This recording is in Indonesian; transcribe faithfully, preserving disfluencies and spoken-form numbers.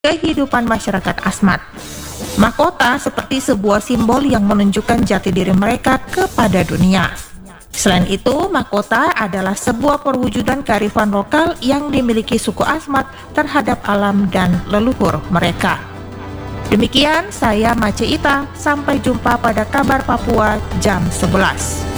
kehidupan masyarakat Asmat. Mahkota seperti sebuah simbol yang menunjukkan jati diri mereka kepada dunia. Selain itu, mahkota adalah sebuah perwujudan kearifan lokal yang dimiliki suku Asmat terhadap alam dan leluhur mereka. Demikian saya Mace Ita, sampai jumpa pada kabar Papua jam sebelas.